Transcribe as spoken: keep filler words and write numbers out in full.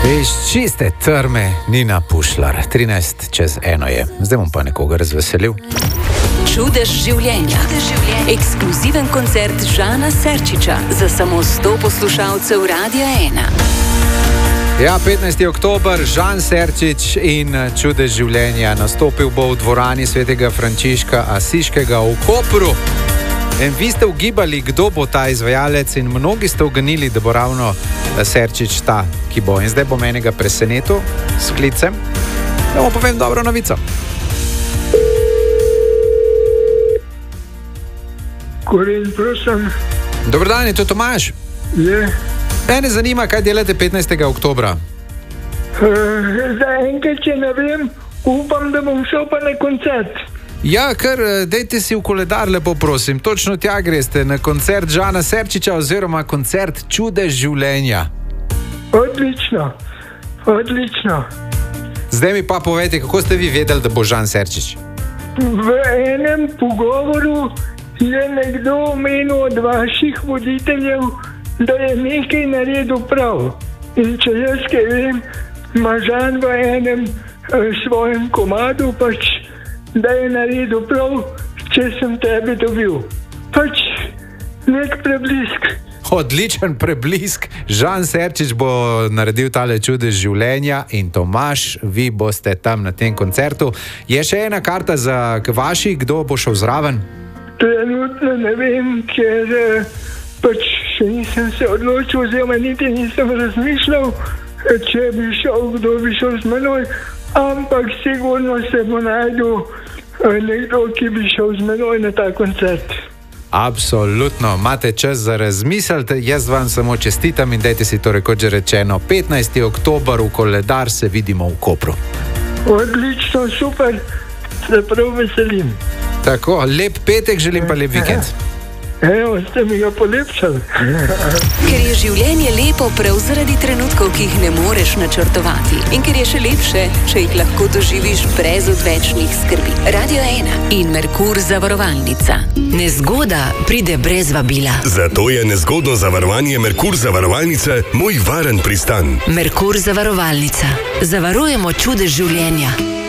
Iz čiste trme Nina Pušlar, trinajst čez eno je. Zdaj bom pa nekoga razveselil. Čudež življenja. Ekskluziven koncert Žana Serčiča za samo sto poslušalcev Radia ena. Ja, petnajsti oktober, Žan Serčič in Čudež življenja. Nastopil bo v dvorani svetega Frančiška Asiškega v Kopru. In vi ste ugibali, kdo bo ta izvajalec, in mnogi ste uganili, da bo ravno Serčič ta, ki bo. In zdaj bom enega presenetil s klicem, da mu povem dobro novico. Koren, prosim. Dobar dan, je to Tomaž? Je. Mene zanima, kaj delate petnajstega oktobra. Uh, za enkrat, če ne vem, upam, da bom šel pa na koncert. Ja, kar dejte si v koledar, lepo prosim. Točno tja greste, na koncert Žana Serčiča oziroma koncert Čudež življenja. Odlično, odlično. Zdaj mi pa povejte, kako ste vi vedeli, da bo Žan Serčič? V enem pogovoru je nekdo omenil od vaših voditeljev, da je nekaj naredil prav. In če jaz kaj vem, ima Žan v enem eh, svojem komadu pač, da je naredil prav, če sem tebe dobil. Pač nek preblisk. Odličen preblisk. Žan Serčič bo naredil tale Čudež življenja in Tomaž, vi boste tam na tem koncertu. Je še ena karta za vaši, kdo bo šel zraven? Trenutno ne vem, ker eh, pač še nisem se odločil, oziroma niti nisem razmišljal, če bi šel, kdo bi šel z menoj, ampak sigurno se bo najdel nekdo, ki bi šel z menoj na ta koncert. Absolutno, imate čas za razmisliti, jaz vam samo čestitam in dajte si torej, kot že rečeno, petnajsti oktober v koledar, se vidimo v Kopru. Odlično, super, se prav veselim. Tako, lep petek, želim pa lep vikend. Evo, ste mi ga polepšali. Ker je življenje lepo prav zaradi trenutkov, ki jih ne moreš načrtovati. In ker je še lepše, če jih lahko doživiš brez odvečnih skrbi. Radio ena in Merkur zavarovalnica. Nezgoda pride brez vabila. Zato je nezgodno zavarovanje Merkur zavarovalnice moj varen pristan. Merkur zavarovalnica. Zavarujemo čudež življenja.